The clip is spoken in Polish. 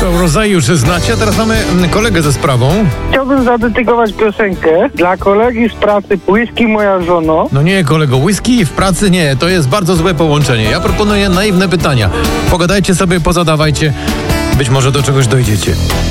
To rodzaj już znacie, a teraz mamy kolegę ze sprawą. Chciałbym zadedykować piosenkę dla kolegi z pracy Whisky moja żono. No nie, kolego, whisky w pracy nie, to jest bardzo złe połączenie. Ja proponuję naiwne pytania. Pogadajcie sobie, pozadawajcie, być może do czegoś dojdziecie.